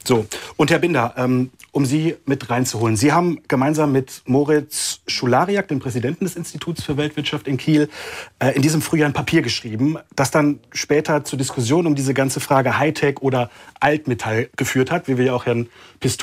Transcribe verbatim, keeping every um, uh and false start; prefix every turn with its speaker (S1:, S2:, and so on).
S1: So, und Herr Binder, ähm, um Sie mit reinzuholen. Sie haben gemeinsam mit Moritz Schulariak, dem Präsidenten des Instituts für Weltwirtschaft in Kiel, äh, in diesem Frühjahr ein Papier geschrieben, das dann später zur Diskussion um diese ganze Frage Hightech oder Altmetall geführt hat, wie wir ja auch Herrn Pistorius